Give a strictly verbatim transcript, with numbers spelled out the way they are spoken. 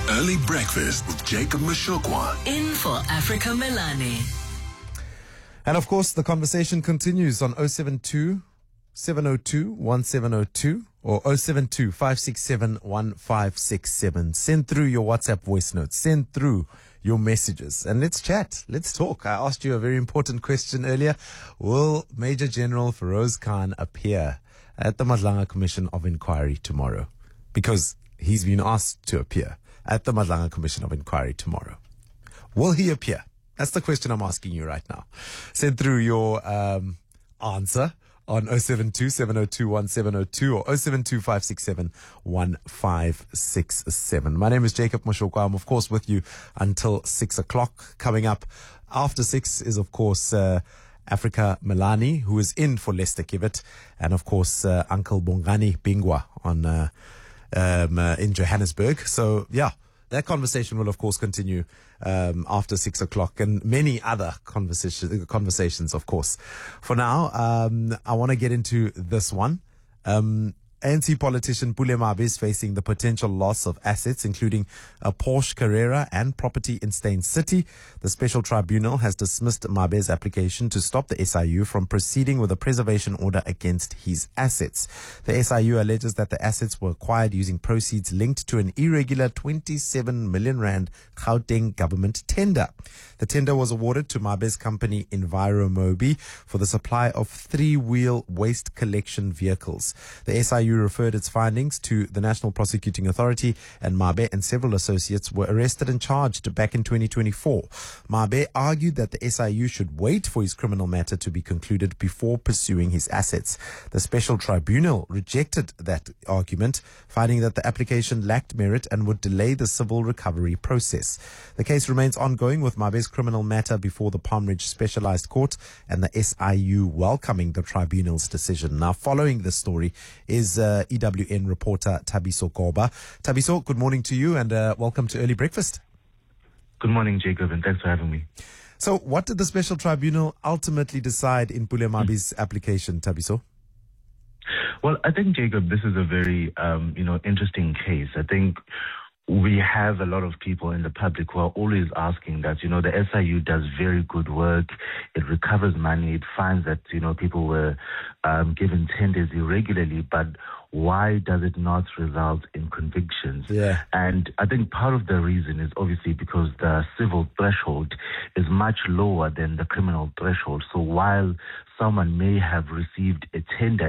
Early Breakfast with Jacob Mashokwa. In for Africa Melane. And of course, the conversation continues on oh seven two, seven oh two, one seven oh two or oh seven two, five six seven, one five six seven. Send through your WhatsApp voice notes. Send through your messages and let's chat. Let's talk. I asked you a very important question earlier. Will Major General Feroz Khan appear at the Madlanga Commission of Inquiry tomorrow? Because he's been asked to appear at the Madlanga Commission of Inquiry tomorrow. Will he appear? That's the question I'm asking you right now. Send through your um, answer on oh seven two, seven oh two, one seven oh two or oh seven two, five six seven, one five six seven. My name is Jacob Mashokwa. I'm, of course, with you until six o'clock. Coming up after six is, of course, uh, Africa Melane, who is in for Lester Kivet, and, of course, uh, Uncle Bongani Bingwa on uh, um, uh, in Johannesburg. So, yeah. That conversation will, of course, continue um, after six o'clock and many other conversation, conversations, of course. For now, um, I want to get into this one. Um, A N C politician Pule Mabe is facing the potential loss of assets, including a Porsche Carrera and property in Steyn City. The special tribunal has dismissed Mabe's application to stop the S I U from proceeding with a preservation order against his assets. The S I U alleges that the assets were acquired using proceeds linked to an irregular twenty-seven million rand Gauteng government tender. The tender was awarded to Mabe's company Enviromobi for the supply of three-wheel waste collection vehicles. The S I U referred its findings to the National Prosecuting Authority, and Mabe and several associates were arrested and charged back in twenty twenty-four. Mabe argued that the S I U should wait for his criminal matter to be concluded before pursuing his assets. The special tribunal rejected that argument, finding that the application lacked merit and would delay the civil recovery process. The case remains ongoing, with Mabe's criminal matter before the Palm Ridge Specialized Court and the S I U welcoming the tribunal's decision. Now, following this story is uh, E W N reporter Thabiso Koba. Thabiso, good morning to you and uh, welcome to Early Breakfast. Good morning, Jacob, and thanks for having me. So, what did the special tribunal ultimately decide in Pule Mabe's mm. application, Thabiso? Well, I think, Jacob, this is a very, um, you know, interesting case. I think we have a lot of people in the public who are always asking that, you know, the S I U does very good work. It recovers money. It finds that, you know, people were um, given tenders irregularly, but why does it not result in convictions? Yeah. And I think part of the reason is obviously because the civil threshold is much lower than the criminal threshold. So while someone may have received a tender